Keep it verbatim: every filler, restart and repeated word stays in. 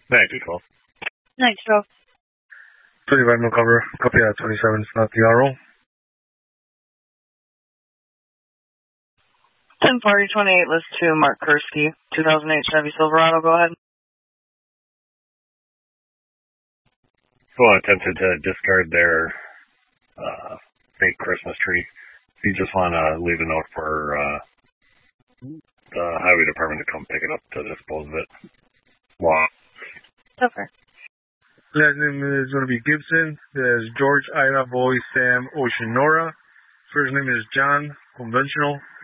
nine two twelve. nine twelve. thirty-five, no cover. Copy out twenty-seven, it's not the R O. ten forty twenty-eight, list two, Mark Kursky, two thousand eight Chevy Silverado, go ahead. Someone attempted to discard their uh, fake Christmas tree. If you just want to leave a note for uh, the highway department to come pick it up to dispose of it. Wow. Okay. Last name is going to be Gibson. There's George, Ida, Boy, Sam, Ocean, Nora. First name is John, conventional.